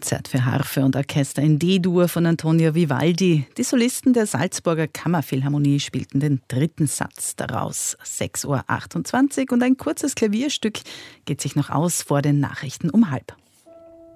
Konzert für Harfe und Orchester in D-Dur von Antonio Vivaldi. Die Solisten der Salzburger Kammerphilharmonie spielten den dritten Satz daraus. 6:28 Uhr und ein kurzes Klavierstück geht sich noch aus vor den Nachrichten um 12:30.